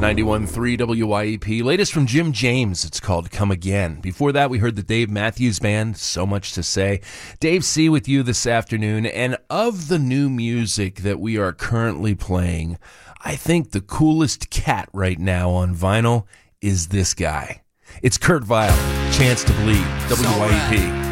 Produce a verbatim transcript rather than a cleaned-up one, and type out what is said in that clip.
ninety-one point three W Y E P. Latest from Jim James. It's called Come Again. Before that, we heard the Dave Matthews Band. So much to say. Dave C. with you this afternoon. And of the new music that we are currently playing, I think the coolest cat right now on vinyl is this guy. It's Kurt Vile. Chance to Bleed. W Y E P.